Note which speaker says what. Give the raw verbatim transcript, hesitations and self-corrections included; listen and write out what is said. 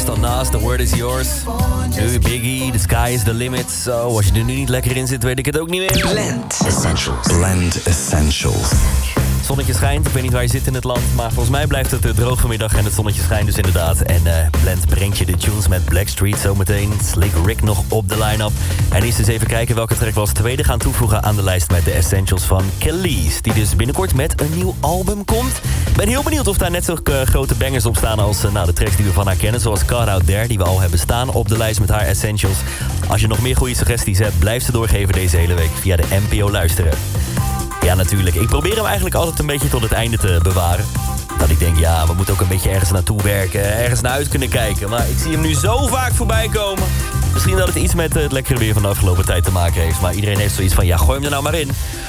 Speaker 1: Eerst dan Nas, The Word Is Yours. Nu Biggie, The Sky Is The Limit. Zo, als je er nu niet lekker in zit, weet ik het ook niet meer.
Speaker 2: Blend Essentials. Blend Essentials.
Speaker 1: Zonnetje schijnt, ik weet niet waar je zit in het land, maar volgens mij blijft het uh, droog vanmiddag en het zonnetje schijnt dus inderdaad. En uh, Blend brengt je de tunes met Blackstreet zometeen. Slick Rick nog op de line-up. En eerst eens even kijken welke track we als tweede gaan toevoegen aan de lijst met de Essentials van Kelis. Die dus binnenkort met een nieuw album komt. Ik ben heel benieuwd of daar net zo uh, grote bangers op staan als uh, nou, de tracks die we van haar kennen. Zoals Caught Out There, die we al hebben staan op de lijst met haar Essentials. Als je nog meer goede suggesties hebt, blijf ze doorgeven deze hele week via de N P O Luisteren. Ja, natuurlijk. Ik probeer hem eigenlijk altijd een beetje tot het einde te bewaren. Dat ik denk, ja, we moeten ook een beetje ergens naartoe werken. Ergens naar uit kunnen kijken. Maar ik zie hem nu zo vaak voorbij komen. Misschien dat het iets met het lekkere weer van de afgelopen tijd te maken heeft. Maar iedereen heeft zoiets van, ja, gooi hem er nou maar in.